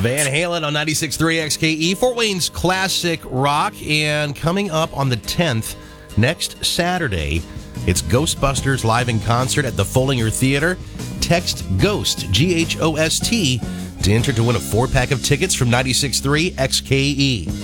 Van Halen on 96.3 XKE, Fort Wayne's classic rock. And coming up on the 10th, next Saturday, it's Ghostbusters live in concert at the Follinger Theater. Text GHOST, GHOST, to enter to win a 4-pack of tickets from 96.3 XKE.